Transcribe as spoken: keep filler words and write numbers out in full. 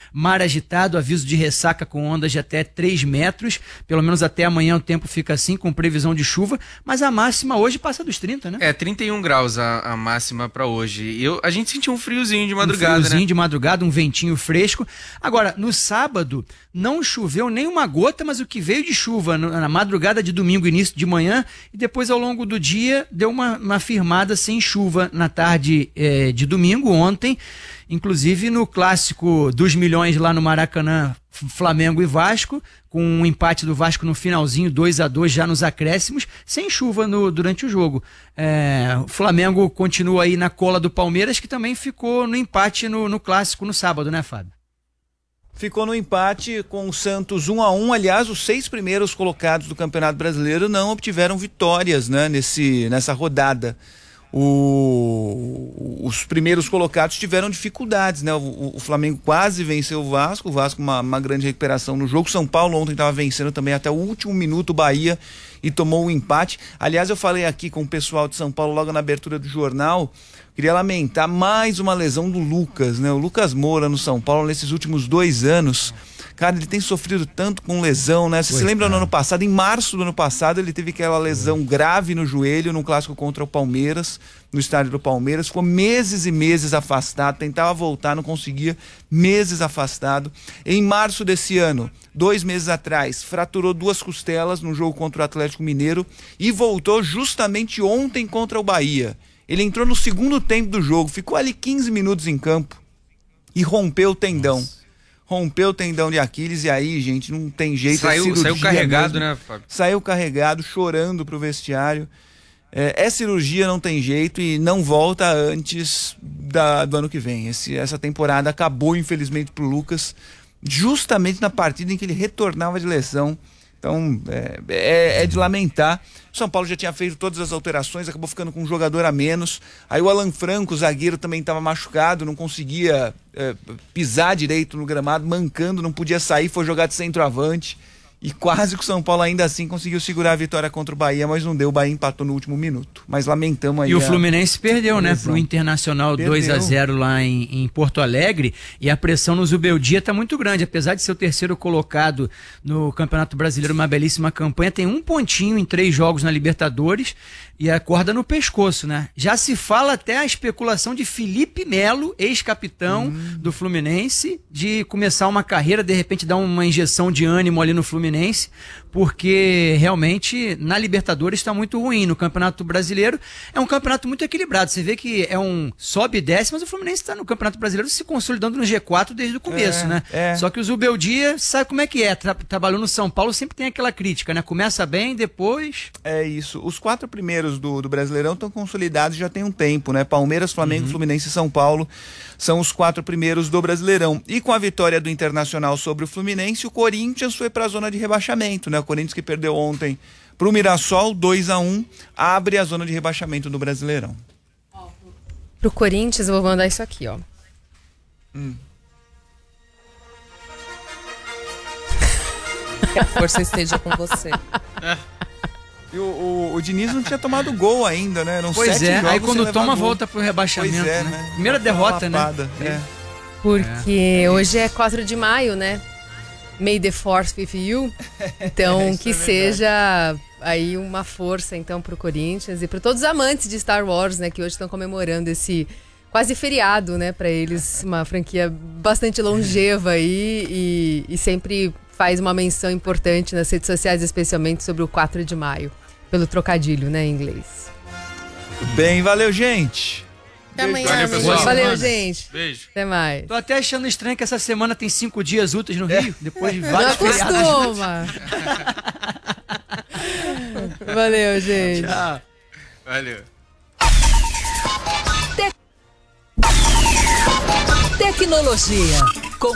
mar agitado, aviso de ressaca com ondas de até três metros, pelo menos até amanhã o tempo fica assim, com previsão de chuva, mas a máxima hoje passa dos trinta, né? É, trinta e um graus a, a máxima para hoje. E eu, a gente sentiu um friozinho de madrugada, um friozinho né? de madrugada, um ventinho fresco. Agora, no sábado, não choveu nem uma gota, mas o que veio de chuva no, na madrugada de domingo, início de manhã, e depois ao longo do dia deu uma, uma firmada sem chuva na tarde eh, de domingo, ontem, inclusive no clássico dos milhões lá no Maracanã, Flamengo e Vasco, com um empate do Vasco no finalzinho, dois a dois já nos acréscimos, sem chuva no, durante o jogo. É, o Flamengo continua aí na cola do Palmeiras, que também ficou no empate no, no clássico no sábado, né, Fábio? Ficou no empate com o Santos um a um. Aliás, os seis primeiros colocados do Campeonato Brasileiro não obtiveram vitórias, né, nesse, nessa rodada. O, os primeiros colocados tiveram dificuldades, né? O, o Flamengo quase venceu o Vasco, o Vasco uma, uma grande recuperação no jogo. São Paulo ontem estava vencendo também até o último minuto o Bahia e tomou um empate. Aliás, eu falei aqui com o pessoal de São Paulo logo na abertura do jornal, queria lamentar mais uma lesão do Lucas, né? O Lucas Moura no São Paulo nesses últimos dois anos. Cara, ele tem sofrido tanto com lesão, né? Você se lembra no ano passado, em março do ano passado, ele teve aquela lesão grave no joelho, num clássico contra o Palmeiras, no estádio do Palmeiras, ficou meses e meses afastado, tentava voltar, não conseguia, meses afastado. Em março desse ano, dois meses atrás, fraturou duas costelas no jogo contra o Atlético Mineiro e voltou justamente ontem contra o Bahia. Ele entrou no segundo tempo do jogo, ficou ali quinze minutos em campo e rompeu o tendão. Nossa. Rompeu o tendão de Aquiles e aí, gente, não tem jeito. Saiu, é saiu carregado, mesmo. né, Fábio? Saiu carregado, chorando pro vestiário. É, é cirurgia, não tem jeito e não volta antes da, do ano que vem. Esse, essa temporada acabou, infelizmente, pro Lucas, justamente na partida em que ele retornava de lesão. Então, é, é, é de lamentar. O São Paulo já tinha feito todas as alterações, acabou ficando com um jogador a menos. Aí o Alan Franco, o zagueiro, também estava machucado, não conseguia é, pisar direito no gramado, mancando, não podia sair, foi jogar de centroavante. E quase que o São Paulo ainda assim conseguiu segurar a vitória contra o Bahia, mas não deu, o Bahia empatou no último minuto. Mas lamentamos aí. E o Fluminense perdeu, né, pro Internacional Perdeu. dois a zero lá em, em Porto Alegre, e a pressão no Zubeldia tá muito grande, apesar de ser o terceiro colocado no Campeonato Brasileiro, uma belíssima campanha, tem um pontinho em três jogos na Libertadores e a corda no pescoço, né? Já se fala até a especulação de Felipe Melo, ex-capitão hum. do Fluminense, de começar uma carreira, de repente dar uma injeção de ânimo ali no Fluminense, porque realmente na Libertadores está muito ruim. No Campeonato Brasileiro é um campeonato muito equilibrado, você vê que é um sobe e desce, mas o Fluminense está no Campeonato Brasileiro se consolidando no G quatro desde o começo, é, né? É. Só que o Zubeldia sabe como é que é, Tra trabalhou no São Paulo, sempre tem aquela crítica, né? Começa bem, depois... É isso, os quatro primeiros do, do Brasileirão estão consolidados já tem um tempo, né? Palmeiras, Flamengo, uhum. Fluminense e São Paulo são os quatro primeiros do Brasileirão. E com a vitória do Internacional sobre o Fluminense, o Corinthians foi para a zona de rebaixamento, né? O Corinthians, que perdeu ontem para o Mirassol, dois a um, abre a zona de rebaixamento do Brasileirão. Pro Corinthians, eu vou mandar isso aqui, ó. Hum. Que a força esteja com você. E o, o, o Diniz não tinha tomado gol ainda, né? Eram pois sete é, jogos aí quando toma, gol. volta pro rebaixamento. Pois é, né? né? Primeira derrota, né? É. Porque é. hoje é quatro de maio, né? May the Force with you. Então, que é seja aí uma força, então, pro Corinthians e para todos os amantes de Star Wars, né? Que hoje estão comemorando esse quase feriado, né? Para eles, uma franquia bastante longeva aí e, e sempre faz uma menção importante nas redes sociais, especialmente sobre o quatro de maio, pelo trocadilho, né, em inglês. Bem, valeu, gente. Até amanhã, valeu, pessoal. Valeu, semana. gente. Beijo. Até mais. Tô até achando estranho que essa semana tem cinco dias úteis no Rio, depois de Não vários feriados. acostuma. Valeu, gente. Tchau. Valeu. Te... Tecnologia.